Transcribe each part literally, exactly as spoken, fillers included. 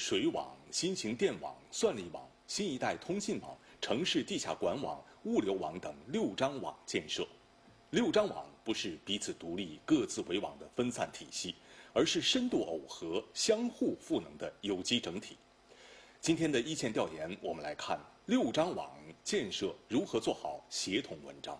水网、新型电网、算力网、新一代通信网、城市地下管网、物流网等六张网建设。六张网不是彼此独立、各自为网的分散体系，而是深度耦合、相互赋能的有机整体。今天的一线调研，我们来看六张网建设如何做好协同文章。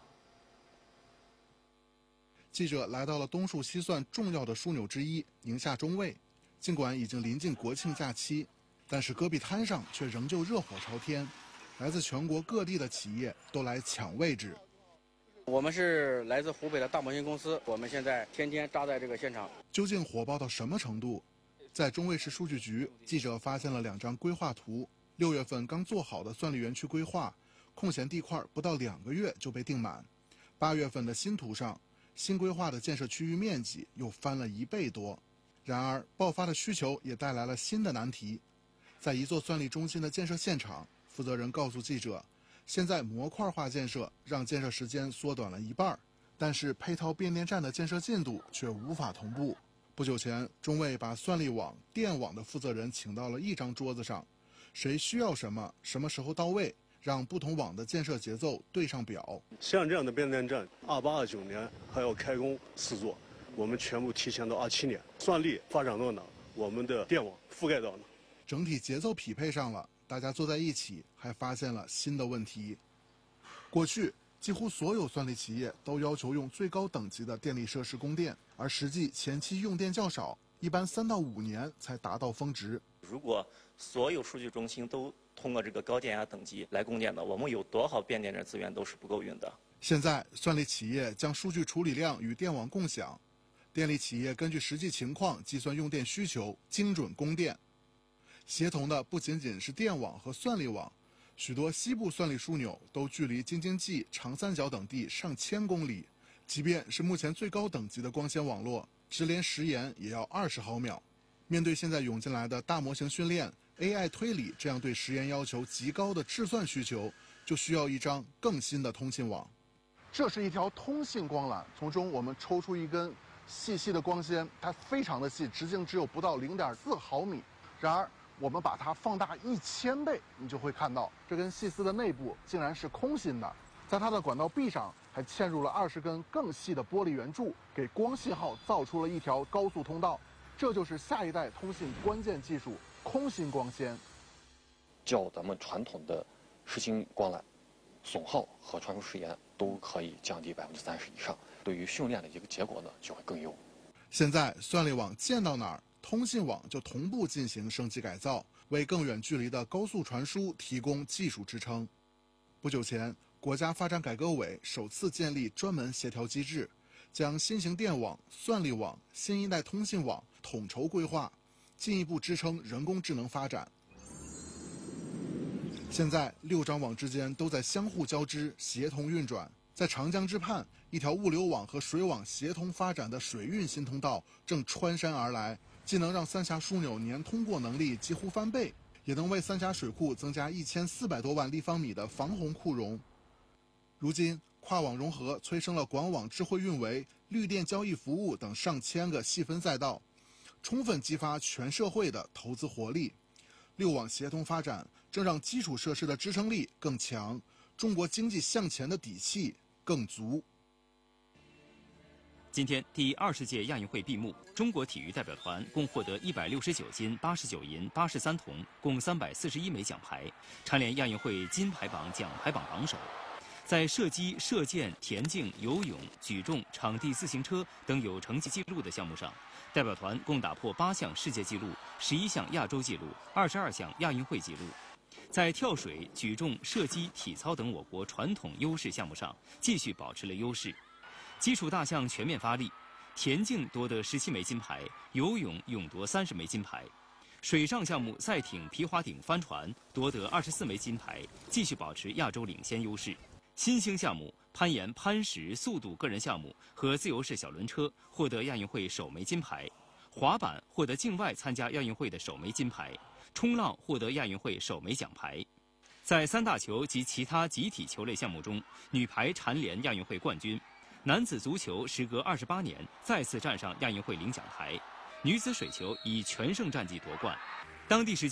记者来到了东数西算重要的枢纽之一宁夏中卫，尽管已经临近国庆假期，但是戈壁滩上却仍旧热火朝天，来自全国各地的企业都来抢位置。 我们是来自湖北的大模型公司，我们现在天天扎在这个现场。 究竟火爆到什么程度？在中卫市数据局，记者发现了两张规划图。六月份刚做好的算力园区规划，空闲地块不到两个月就被定满。八月份的新图上，新规划的建设区域面积又翻了一倍多。然而，爆发的需求也带来了新的难题。在一座算力中心的建设现场，负责人告诉记者，现在模块化建设让建设时间缩短了一半，但是配套变电站的建设进度却无法同步。不久前，中卫把算力网、电网的负责人请到了一张桌子上，谁需要什么，什么时候到位，让不同网的建设节奏对上表。 像这样的变电站，二八二九年还要开工四座，我们全部提前到二七年。算力发展到哪，我们的电网覆盖到哪， 整体节奏匹配上了，大家坐在一起，还发现了新的问题。过去几乎所有算力企业都要求用最高等级的电力设施供电，而实际前期用电较少，一般三到五年才达到峰值。 如果所有数据中心都通过这个高电压等级来供电的，我们有多少变电站资源都是不够用的。现在算力企业将数据处理量与电网共享，电力企业根据实际情况计算用电需求，精准供电。协同的不仅仅是电网和算力网，许多西部算力枢纽都距离京津冀、长三角等地上千公里，即便是目前最高等级的光纤网络，直连时延也要二十毫秒。面对现在涌进来的大模型训练、A I 推理这样对时延要求极高的制算需求，就需要一张更新的通信网。这是一条通信光缆，从中我们抽出一根细细的光纤，它非常的细，直径只有不到 零点四毫米。然而我们把它放大一千倍，你就会看到这根细丝的内部竟然是空心的，在它的管道壁上还嵌入了二十根更细的玻璃圆柱，给光信号造出了一条高速通道。这就是下一代通信关键技术——空心光纤。 较咱们传统的实心光缆，损耗和传输时延都可以降低百分之三十以上，对于训练的一个结果呢就会更优。 现在算力网建到哪儿，通信网就同步进行升级改造，为更远距离的高速传输提供技术支撑。不久前，国家发展改革委首次建立专门协调机制，将新型电网、算力网、新一代通信网统筹规划，进一步支撑人工智能发展。现在六张网之间都在相互交织、协同运转。在长江之畔，一条物流网和水网协同发展的水运新通道正穿山而来，既能让三峡枢纽年通过能力几乎翻倍，也能为三峡水库增加一千四百多万立方米的防洪库容。如今，跨网融合催生了广网智慧运维、绿电交易服务等上千个细分赛道，充分激发全社会的投资活力。六网协同发展正让基础设施的支撑力更强，中国经济向前的底气更足。 今天，第二十届亚运会闭幕，中国体育代表团共获得一百六十九金、八十九银、八十三铜，共三百四十一枚奖牌，蝉联亚运会金牌榜奖牌榜榜首。在射击、射箭、田径、游泳、举重、场地自行车等有成绩记录的项目上，代表团共打破八项世界纪录、十一项亚洲纪录、二十二项亚运会纪录。在跳水、举重、射击、体操等我国传统优势项目上，继续保持了优势。基础大项全面发力，田径夺得十七枚金牌，游泳勇夺三十枚金牌。水上项目赛艇、皮划艇、帆船夺得二十四枚金牌，继续保持亚洲领先优势。新兴项目攀岩、攀石、速度个人项目和自由式小轮车获得亚运会首枚金牌，滑板获得境外参加亚运会的首枚金牌，冲浪获得亚运会首枚奖牌。在三大球及其他集体球类项目中，女排蝉联亚运会冠军，男子足球时隔二十八年再次站上亚运会领奖台，女子水球以全胜战绩夺冠。当地时间